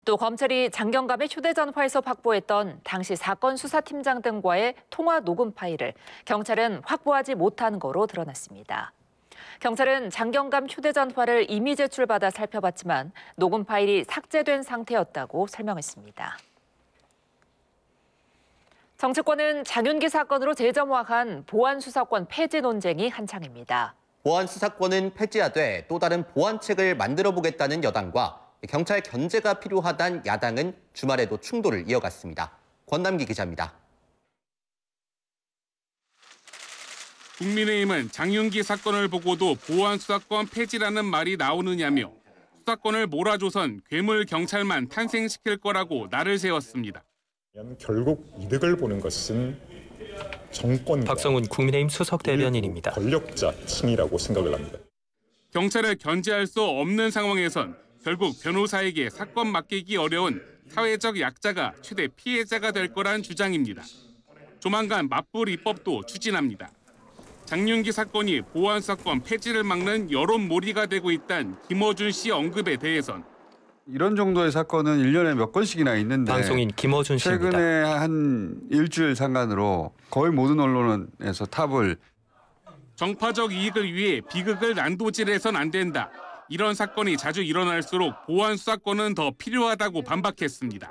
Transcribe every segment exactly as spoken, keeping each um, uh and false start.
또 검찰이 장경감의 휴대전화에서 확보했던 당시 사건 수사팀장 등과의 통화 녹음 파일을 경찰은 확보하지 못한 거로 드러났습니다. 경찰은 장경감 휴대전화를 이미 제출받아 살펴봤지만 녹음 파일이 삭제된 상태였다고 설명했습니다. 정치권은 장윤기 사건으로 재점화한 보안수사권 폐지 논쟁이 한창입니다. 보안수사권은 폐지하되 또 다른 보안책을 만들어보겠다는 여당과 경찰 견제가 필요하다는 야당은 주말에도 충돌을 이어갔습니다. 권남기 기자입니다. 국민의힘은 장윤기 사건을 보고도 보안수사권 폐지라는 말이 나오느냐며 수사권을 몰아줘선 괴물 경찰만 탄생시킬 거라고 날을 세웠습니다. 결국 이득을 보는 것은 정권 박성훈 국민의힘 수석 대변인입니다. 권력자층이라고 생각을 합니다. 경찰을 견제할 수 없는 상황에선 결국 변호사에게 사건 맡기기 어려운 사회적 약자가 최대 피해자가 될 거란 주장입니다. 조만간 맞불 입법도 추진합니다. 장윤기 사건이 보안수사권 폐지를 막는 여론몰이가 되고 있다는 김어준 씨 언급에 대해선 이런 정도의 사건은 일 년에 몇 건씩이나 있는데 방송인 김어준 씨입니다. 최근에 한 일주일 상간으로 거의 모든 언론에서 탑을 정파적 이익을 위해 비극을 난도질해선 안 된다. 이런 사건이 자주 일어날수록 보안 수사권은 더 필요하다고 반박했습니다.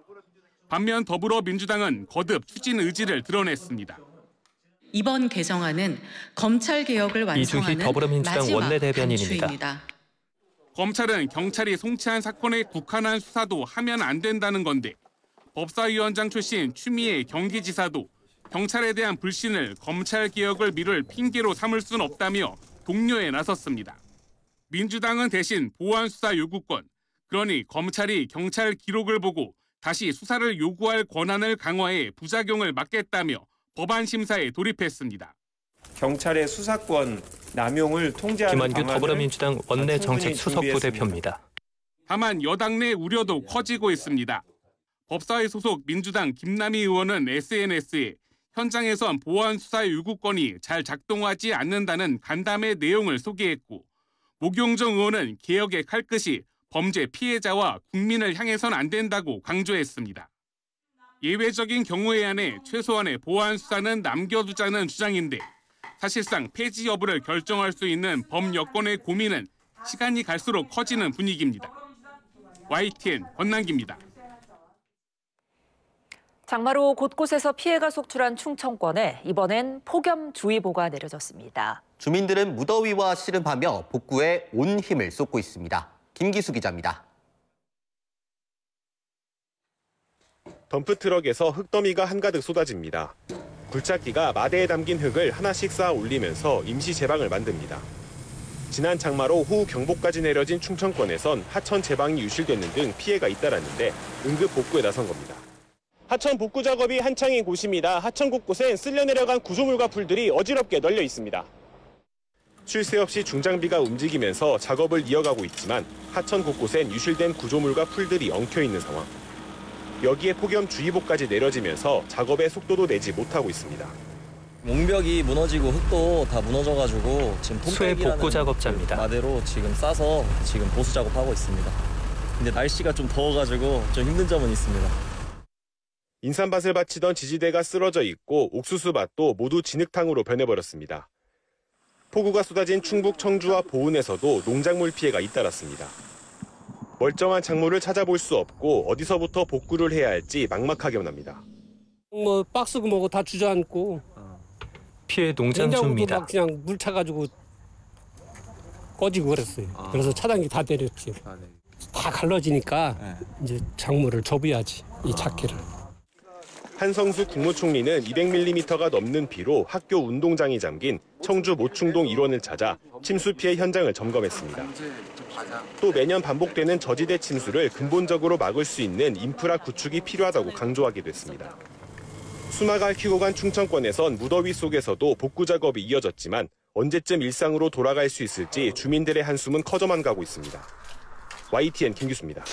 반면 더불어민주당은 거듭 추진 의지를 드러냈습니다. 이번 개정안은 검찰 개혁을 완성하는 이주희 더불어민주당 마지막 원내대변인입니다. 단추입니다. 검찰은 경찰이 송치한 사건에 국한한 수사도 하면 안 된다는 건데 법사위원장 출신 추미애 경기지사도 경찰에 대한 불신을 검찰 개혁을 미룰 핑계로 삼을 순 없다며 독려에 나섰습니다. 민주당은 대신 보안 수사 요구권, 그러니 검찰이 경찰 기록을 보고 다시 수사를 요구할 권한을 강화해 부작용을 막겠다며 법안 심사에 돌입했습니다. 경찰의 수사권 남용을 통제하는 김한규 더불어민주당 원내 정책 수석 부대표입니다. 다만 여당 내 우려도 커지고 있습니다. 법사위 소속 민주당 김남희 의원은 에스엔에스에 현장에선 보안 수사 요구권이 잘 작동하지 않는다는 간담회 내용을 소개했고 목용정 의원은 개혁의 칼끝이 범죄 피해자와 국민을 향해선 안 된다고 강조했습니다. 예외적인 경우에 한해 최소한의 보안 수사는 남겨두자는 주장인데 사실상 폐지 여부를 결정할 수 있는 법 여건의 고민은 시간이 갈수록 커지는 분위기입니다. 와이티엔 권남기입니다. 장마로 곳곳에서 피해가 속출한 충청권에 이번엔 폭염주의보가 내려졌습니다. 주민들은 무더위와 씨름하며 복구에 온 힘을 쏟고 있습니다. 김기수 기자입니다. 덤프트럭에서 흙더미가 한가득 쏟아집니다. 굴착기가 마대에 담긴 흙을 하나씩 쌓아 올리면서 임시 제방을 만듭니다. 지난 장마로 호우 경보까지 내려진 충청권에선 하천 제방이 유실되는 등 피해가 잇따랐는데 응급 복구에 나선 겁니다. 하천 복구 작업이 한창인 곳입니다. 하천 곳곳엔 쓸려 내려간 구조물과 풀들이 어지럽게 널려 있습니다. 쉴 새 없이 중장비가 움직이면서 작업을 이어가고 있지만 하천 곳곳엔 유실된 구조물과 풀들이 엉켜 있는 상황. 여기에 폭염주의보까지 내려지면서 작업의 속도도 내지 못하고 있습니다. 몽벽이 무너지고 흙도 다 무너져가지고 지금 수해 복구 작업자입니다. 마대로 지금 싸서 지금 보수 작업하고 있습니다. 근데 날씨가 좀 더워가지고 좀 힘든 점은 있습니다. 인삼밭을 바치던 지지대가 쓰러져 있고 옥수수밭도 모두 진흙탕으로 변해버렸습니다. 폭우가 쏟아진 충북 청주와 보은에서도 농작물 피해가 잇따랐습니다. 멀쩡한 작물을 찾아볼 수 없고 어디서부터 복구를 해야 할지 막막하게 납니다. 뭐 박스고 뭐고 다 주저앉고 피해 농장주입니다. 막 그냥 물 차가지고 꺼지고 그랬어요. 아. 그래서 차단기 다 내렸지. 아, 네. 다 갈라지니까 네. 이제 작물을 접어야지 이 작기를. 아. 한성수 국무총리는 이백 밀리미터가 넘는 비로 학교 운동장이 잠긴 청주 모충동 일원을 찾아 침수 피해 현장을 점검했습니다. 또 매년 반복되는 저지대 침수를 근본적으로 막을 수 있는 인프라 구축이 필요하다고 강조하기도 했습니다. 수마가 얽히고 간 충청권에선 무더위 속에서도 복구 작업이 이어졌지만 언제쯤 일상으로 돌아갈 수 있을지 주민들의 한숨은 커져만 가고 있습니다. 와이티엔 김규수입니다.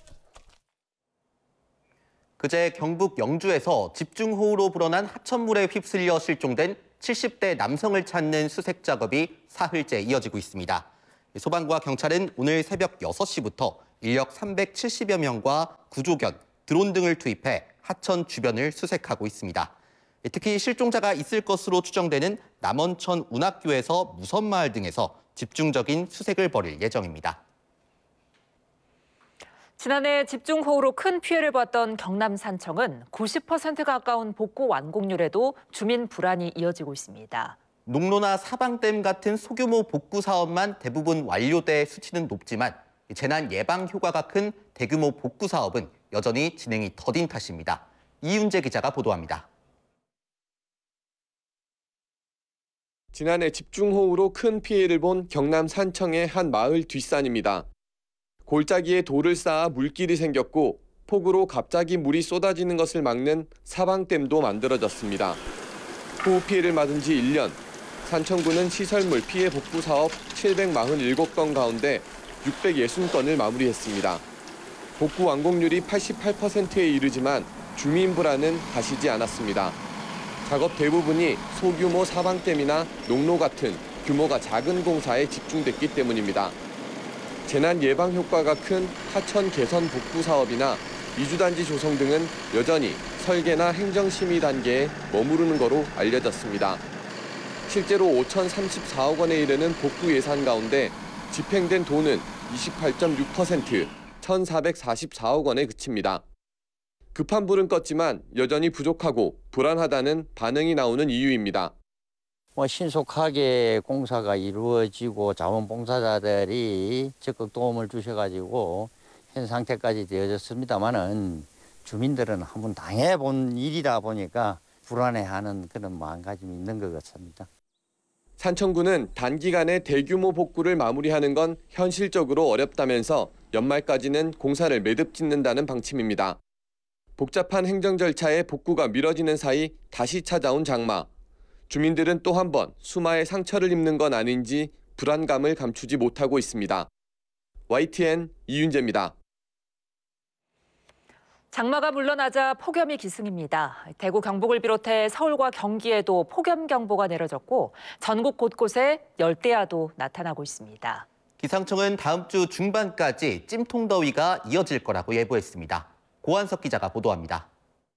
그제 경북 영주에서 집중호우로 불어난 하천물에 휩쓸려 실종된 칠십 대 남성을 찾는 수색 작업이 사흘째 이어지고 있습니다. 소방과 경찰은 오늘 새벽 여섯 시부터 인력 삼백칠십여 명과 구조견, 드론 등을 투입해 하천 주변을 수색하고 있습니다. 특히 실종자가 있을 것으로 추정되는 남원천 운학교에서 무선마을 등에서 집중적인 수색을 벌일 예정입니다. 지난해 집중호우로 큰 피해를 봤던 경남 산청은 구십 퍼센트 가까운 복구 완공률에도 주민 불안이 이어지고 있습니다. 농로나 사방댐 같은 소규모 복구 사업만 대부분 완료돼 수치는 높지만 재난 예방 효과가 큰 대규모 복구 사업은 여전히 진행이 더딘 탓입니다. 이윤재 기자가 보도합니다. 지난해 집중호우로 큰 피해를 본 경남 산청의 한 마을 뒷산입니다. 골짜기에 돌을 쌓아 물길이 생겼고 폭우로 갑자기 물이 쏟아지는 것을 막는 사방댐도 만들어졌습니다. 호우 피해를 맞은 지 일 년, 산청구는 시설물 피해 복구 사업 칠백사십칠 건 가운데 육백육십 건을 마무리했습니다. 복구 완공률이 팔십팔 퍼센트에 이르지만 주민 불안은 가시지 않았습니다. 작업 대부분이 소규모 사방댐이나 농로 같은 규모가 작은 공사에 집중됐기 때문입니다. 재난 예방 효과가 큰 하천 개선 복구 사업이나 이주단지 조성 등은 여전히 설계나 행정심의 단계에 머무르는 거로 알려졌습니다. 실제로 오천삼십사억 원에 이르는 복구 예산 가운데 집행된 돈은 이십팔 점 육 퍼센트, 천사백사십사억 원에 그칩니다. 급한 불은 껐지만 여전히 부족하고 불안하다는 반응이 나오는 이유입니다. 뭐 신속하게 공사가 이루어지고 자원봉사자들이 적극 도움을 주셔가지고 현 상태까지 되어졌습니다만은 주민들은 한번 당해본 일이다 보니까 불안해하는 그런 마음가짐이 있는 것 같습니다. 산청구는 단기간에 대규모 복구를 마무리하는 건 현실적으로 어렵다면서 연말까지는 공사를 매듭 짓는다는 방침입니다. 복잡한 행정 절차에 복구가 미뤄지는 사이 다시 찾아온 장마. 주민들은 또 한 번 수마에 상처를 입는 건 아닌지 불안감을 감추지 못하고 있습니다. 와이티엔 이윤재입니다. 장마가 물러나자 폭염이 기승입니다. 대구 경북을 비롯해 서울과 경기에도 폭염 경보가 내려졌고 전국 곳곳에 열대야도 나타나고 있습니다. 기상청은 다음 주 중반까지 찜통더위가 이어질 거라고 예보했습니다. 고한석 기자가 보도합니다.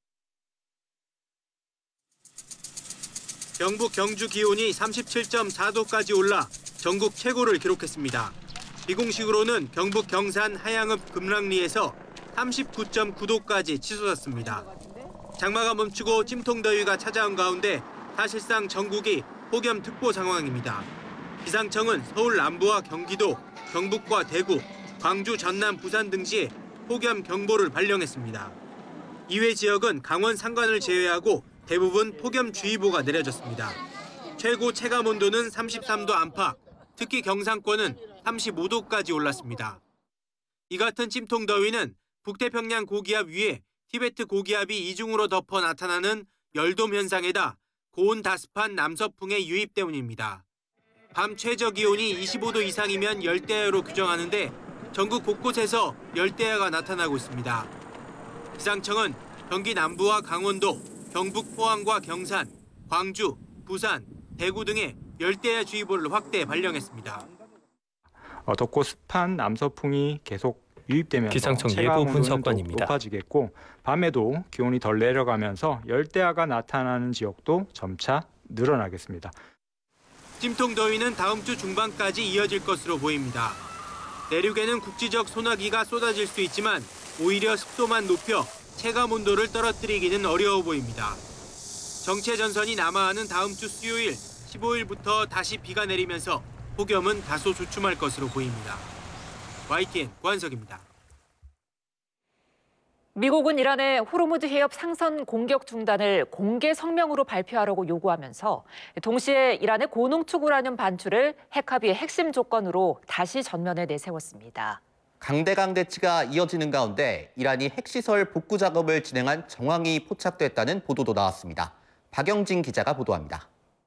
경북 경주 기온이 삼십칠 점 사 도까지 올라 전국 최고를 기록했습니다. 비공식으로는 경북 경산 하양읍 금락리에서 삼십구 점 구 도까지 치솟았습니다. 장마가 멈추고 찜통더위가 찾아온 가운데 사실상 전국이 폭염특보 상황입니다. 기상청은 서울 남부와 경기도, 경북과 대구, 광주, 전남, 부산 등지에 폭염 경보를 발령했습니다. 이외 지역은 강원 산간을 제외하고 대부분 폭염주의보가 내려졌습니다. 최고 체감 온도는 삼십삼 도 안팎, 특히 경상권은 삼십오 도까지 올랐습니다. 이 같은 찜통더위는 북태평양 고기압 위에 티베트 고기압이 이중으로 덮어 나타나는 열돔 현상에다 고온 다습한 남서풍의 유입 때문입니다. 밤 최저 기온이 이십오 도 이상이면 열대야로 규정하는데 전국 곳곳에서 열대야가 나타나고 있습니다. 기상청은 경기 남부와 강원도, 경북 포항과 경산, 광주, 부산, 대구 등에 열대야주의보를 확대 발령했습니다. 어, 덥고 습한 남서풍이 계속 유입되면서 기상청 체감 예보 온도는 분석관입니다. 높아지겠고 밤에도 기온이 덜 내려가면서 열대야가 나타나는 지역도 점차 늘어나겠습니다. 찜통더위는 다음 주 중반까지 이어질 것으로 보입니다. 내륙에는 국지적 소나기가 쏟아질 수 있지만 오히려 습도만 높여 체감 온도를 떨어뜨리기는 어려워 보입니다. 정체 전선이 남하하는 다음 주 수요일 십오 일부터 다시 비가 내리면서 폭염은 다소 주춤할 것으로 보입니다. 와이티엔 고한석입니다. 미국은 이란의 호르무즈 해협 상선 공격 중단을 공개 성명으로 발표하라고 요구하면서 동시에 이란의 고농축 우라늄 반출을 핵합의의 핵심 조건으로 다시 전면에 내세웠습니다. 강대강 대치가 이어지는 가운데 이란이 핵시설 복구 작업을 진행한 정황이 포착됐다는 보도도 나왔습니다. 박영진 기자가 보도합니다.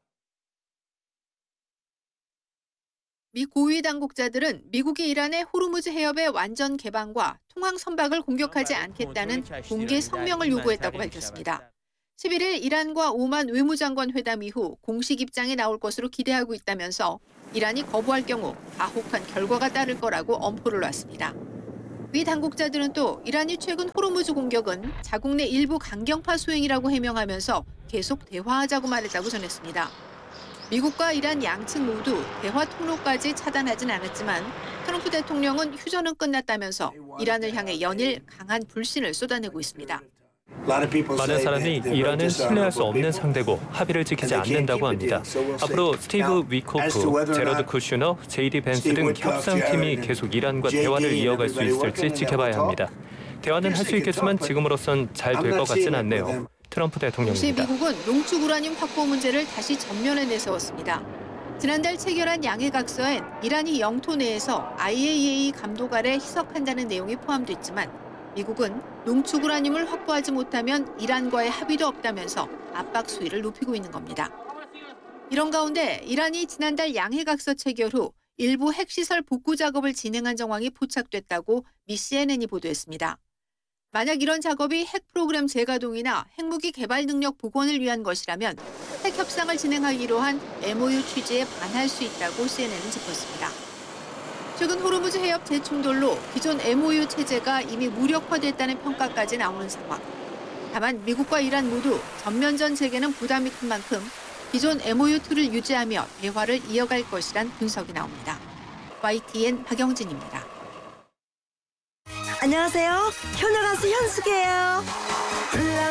미 고위 당국자들은 미국이 이란의 호르무즈 해협의 완전 개방과 통항 선박을 공격하지 않겠다는 공개 성명을 요구했다고 밝혔습니다. 십일 일 이란과 오만 외무장관 회담 이후 공식 입장이 나올 것으로 기대하고 있다면서 이란이 거부할 경우 가혹한 결과가 따를 거라고 엄포를 놨습니다. 미 당국자들은 또 이란이 최근 호르무즈 공격은 자국 내 일부 강경파 소행이라고 해명하면서 계속 대화하자고 말했다고 전했습니다. 미국과 이란 양측 모두 대화 통로까지 차단하진 않았지만 트럼프 대통령은 휴전은 끝났다면서 이란을 향해 연일 강한 불신을 쏟아내고 있습니다. 많은 사람이 이란은 신뢰할 수 없는 상대고 합의를 지키지 않는다고 합니다. 앞으로 스티브 위코프, 제러드 쿠슈너, 제이디 벤스 등 협상팀이 계속 이란과 대화를 이어갈 수 있을지 지켜봐야 합니다. 대화는 할 수 있겠지만 지금으로선 잘 될 것 같진 않네요. 트럼프 동시에 대통령입니다. 미국은 농축 우라늄 확보 문제를 다시 전면에 내세웠습니다. 지난달 체결한 양해각서엔 이란이 영토 내에서 아이에이이에이 감독 아래 희석한다는 내용이 포함됐지만 미국은 농축 우라늄을 확보하지 못하면 이란과의 합의도 없다면서 압박 수위를 높이고 있는 겁니다. 이런 가운데 이란이 지난달 양해각서 체결 후 일부 핵시설 복구 작업을 진행한 정황이 포착됐다고 미 씨엔엔이 보도했습니다. 만약 이런 작업이 핵 프로그램 재가동이나 핵무기 개발 능력 복원을 위한 것이라면 핵 협상을 진행하기로 한 엠오유 취지에 반할 수 있다고 씨엔엔은 짚었습니다. 최근 호르무즈 해협 재충돌로 기존 엠오유 체제가 이미 무력화됐다는 평가까지 나오는 상황. 다만 미국과 이란 모두 전면전 재개는 부담이 큰 만큼 기존 엠오유 틀을 유지하며 대화를 이어갈 것이란 분석이 나옵니다. 와이티엔 박영진입니다. 안녕하세요. 효녀 가수 현숙이에요.